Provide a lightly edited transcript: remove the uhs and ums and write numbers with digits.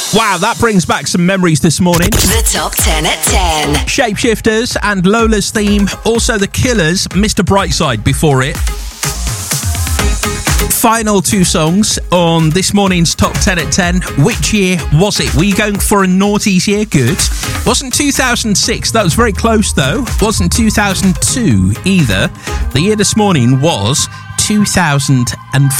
Wow, that brings back some memories this morning. The Top 10 at 10. Shapeshifters and Lola's theme. Also The Killers, Mr. Brightside before it. Final two songs on this morning's Top 10 at 10. Which year was it? Were you going for a noughties year? Good. Wasn't 2006. That was very close, though. Wasn't 2002 either. The year this morning was 2004.